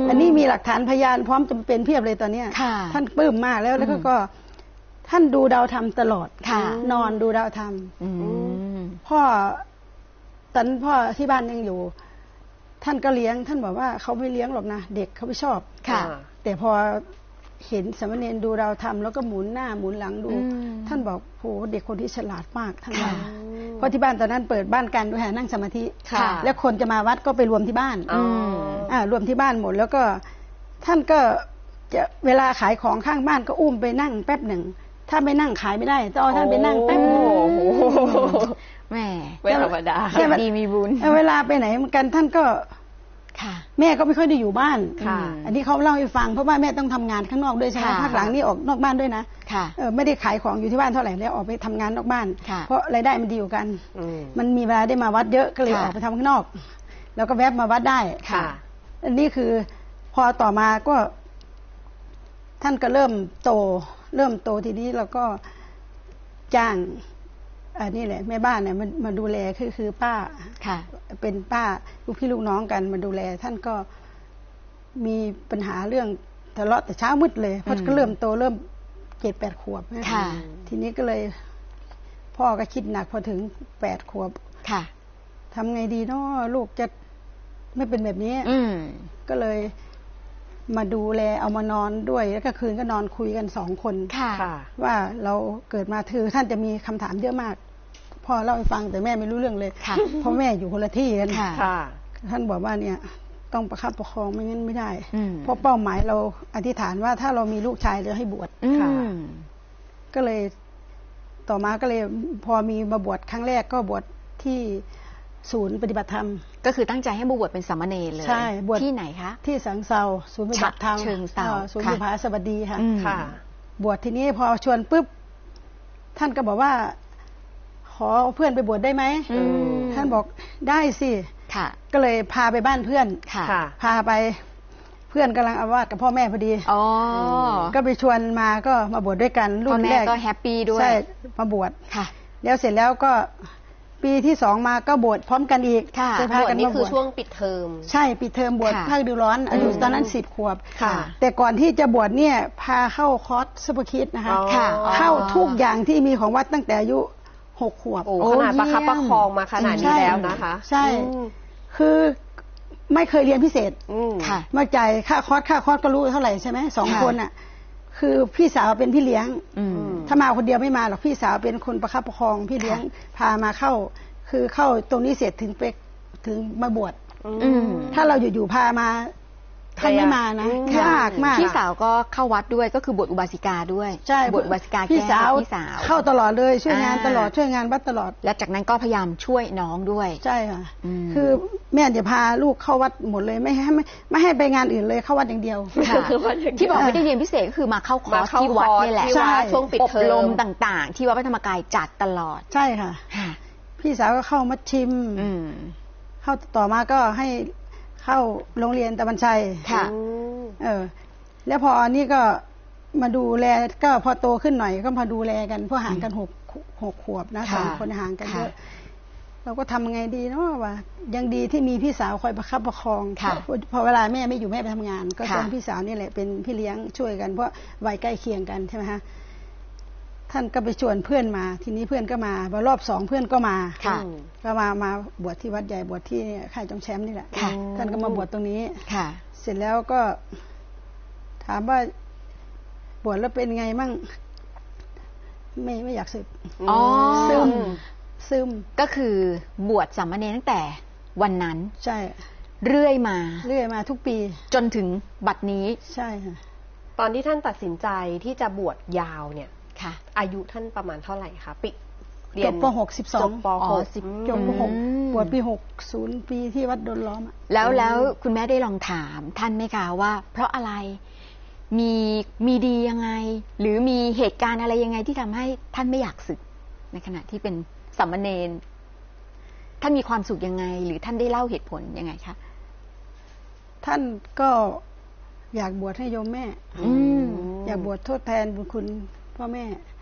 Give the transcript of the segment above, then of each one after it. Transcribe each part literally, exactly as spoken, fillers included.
อันนี้มีหลักฐานพยานพร้อมจำเป็นเพียบเลยตอนนี้ท่านปลื้มมากแล้วแล้วก็ท่านดูดาวธรรมตลอดนอนดูดาวธรรมพ่อตอนพ่อที่บ้านยังอยู่ท่านก็เลี้ยงท่านบอกว่าเขาไม่เลี้ยงหรอกนะเด็กเขาไม่ชอบแต่พอเห็นสามเณรดูดาวธรรมแล้วก็หมุนหน้าหมุนหลังดูท่านบอกโหเด็กคนที่ฉลาดมากท่านว่าเพราะที่บ้านตอนนั้นเปิดบ้านกันด้วยนั่งสมาธิแล้วคนจะมาวัดก็ไปรวมที่บ้านอ่ารวมที่บ้านหมดแล้วก็ท่านก็จะเวลาขายของข้างบ้านก็อุ้มไปนั่งแป๊บหนึ่งถ้าไม่นั่งขายไม่ได้ต้องเอาท่านไปนั่งแป๊บนึงแม่ไม่ธรรมดาดีมีบุญเวลาไปไหนเหมือนกันท่านก็แม่ก็ไม่ค่อยได้อยู่บ้านอันนี้เขาเล่าให้ฟังเพราะว่าแม่ต้องทำงานข้างนอกด้วยใช่ไหมภาคหลังนี่ออกนอกบ้านด้วยนะไม่ได้ขายของอยู่ที่บ้านเท่าไหร่แล้วออกไปทำงานนอกบ้านเพราะรายได้มันดีกว่ากันมันมีเวลาได้มาวัดเยอะก็เลยออกไปทำข้างนอกแล้วก็แวบมาวัดได้อันนี้คือพอต่อมาก็ท่านก็เริ่มโตเริ่มโตทีนี้เราก็จ้างอันนี้แหละแม่บ้านเนี่ยมามาดูแลคือคือป้าค่ะเป็นป้าลูกพี่ลูกน้องกันมาดูแลท่านก็มีปัญหาเรื่องทะเลาะแต่เช้ามืดเลยเพราะก็เริ่มโตเริ่มเจ็ดแปดขวบค่ะทีนี้ก็เลยพ่อก็คิดหนักพอถึงแปดขวบค่ะทำไงดีเนาะลูกจะไม่เป็นแบบนี้ก็เลยมาดูแลเอามานอนด้วยแล้วก็คืนก็นอนคุยกันสองคนว่าเราเกิดมาถือท่านจะมีคำถามเยอะมากพ่อเล่าให้ฟังแต่แม่ไม่รู้เรื่องเลยเพราะแม่อยู่คนละที่กันท่านบอกว่าเนี่ยต้องประคับประคองไม่งั้นไม่ได้เพราะเป้าหมายเราอธิษฐานว่าถ้าเรามีลูกชายเราให้บวชก็เลยต่อมาก็เลยพอมีมาบวชครั้งแรกก็บวชที่ศูนย์ปฏิบัติธรรมก็คือตั้งใจให้บวชเป็นสามเณรเลยใช่บวชที่ไหนคะที่สังเซาศูนย์ปฏิบัติธรรมเชิงเซาศูนย์บุพาสวัสดีค่ะบวชทีนี้พอชวนปุ๊บท่านก็บอกว่าขอเพื่อนไปบวชได้ไหมท่านบอกได้สิก็เลยพาไปบ้านเพื่อนพาไปเพื่อนกำลังอาวาสกับพ่อแม่พอดีก็ไปชวนมาก็มาบวชด้วยกันรุ่นแรกก็แฮปปี้ด้วยใช่มาบวชแล้วเสร็จแล้วก็ปีที่สองมาก็บวชพร้อมกันอีกจะพากันนี่คือช่วงปิดเทอมใช่ปิดเทอมบวชภาคฤดูร้อนอายุตอนนั้นสิบขวบแต่ก่อนที่จะบวชเนี่ยพาเข้าคอร์สซุปเปอร์คิดนะคะเข้าทุกอย่างที่มีของวัดตั้งแต่อายุหกขวบโอ้ขนาดประคับประคองมาขนาดนี้แล้วนะคะใช่คือไม่เคยเรียนพิเศษมาจ่ายค่าคอร์สค่าคอร์สก็รู้เท่าไหร่ใช่ไหมสองคนอ่ะคือพี่สาวเป็นพี่เลี้ยงถ้ามาคนเดียวไม่มาหรอกพี่สาวเป็นคนประคับประคองพี่เลี้ยงพามาเข้าคือเข้าตรงนี้เสร็จถึงไปถึงมาบวชถ้าเราอยู่ๆพามาท่านไม่มานะยากมากพี่สาวก็เข้าวัดด้วยก็คือบวชอุบาสิกาด้วยใช่บวชอุบาสิกาพี่สาวเข้าตลอดเลยช่วยงานตลอดช่วยงานวัดตลอดและจากนั้นก็พยายามช่วยน้องด้วยใช่ค่ะคือแม่จะพาลูกเข้าวัดหมดเลยไม่ให้ไม่ไม่ให้ไปงานอื่นเลยเข้าวัดอย่างเดียวที่บอกไม่ได้เรียนพิเศษก็คือมาเข้าคอร์สที่วัดนี่แหละช่วงปิดเทอมอบรมต่างๆที่วัดพระธรรมกายจัดตลอดใช่ค่ะพี่สาวก็เข้ามาชิมเข้าต่อมาก็ให้เข้าโรงเรียนตะวันชัยค่ะเออแล้วพอนี่ก็มาดูแลก็พอโตขึ้นหน่อยก็มาดูแลกันเพราะห่างกันหกหกขวบนะสองคนห่างกันเยอะเราก็ทำไงดีเนาะว่ายังดีที่มีพี่สาวคอยประคับประคองพอเวลาแม่ไม่อยู่แม่ไปทำงานก็ต้องพี่สาวนี่แหละเป็นพี่เลี้ยงช่วยกันเพราะวัยใกล้เคียงกันใช่ไหมฮะท่านก็ไปชวนเพื่อนมาทีนี้เพื่อนก็มารอบสองเพื่อนก็มาก็มามาบวชที่วัดใหญ่บวชที่ค่ายจงแชมป์นี่แหละท่านก็มาบวชตรงนี้เสร็จแล้วก็ถามว่าบวชแล้วเป็นไงมั่งไม่ไม่อยากสึกซึมซึมก็คือบวชสามเณรตั้งแต่วันนั้นใช่เรื่อยมาเรื่อยมาทุกปีจนถึงบัดนี้ใช่ค่ะตอนที่ท่านตัดสินใจที่จะบวชยาวเนี่ยอายุท่านประมาณเท่าไหร่คะปีเรียนปหกสิบสองจบปหกจบปหกบวชปีหกศูนย์ปีที่วัดดนล้อมแล้วแล้วคุณแม่ได้ลองถามท่านไหมคะว่าเพราะอะไรมีมีดียังไงหรือมีเหตุการณ์อะไรยังไงที่ทำให้ท่านไม่อยากสึกในขณะที่เป็นสามเณรท่านมีความสุขยังไงหรือท่านได้เล่าเหตุผลยังไงคะท่านก็อยากบวชให้โยมแม่อยากบวชทดแทนบุญคุณพ่อแม่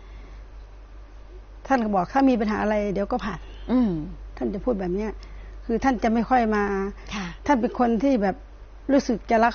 ท่านก็บอกถ้ามีปัญหาอะไรเดี๋ยวก็ผ่านท่านจะพูดแบบนี้คือท่านจะไม่ค่อยมาท่านเป็นคนที่แบบรู้สึกจะรัก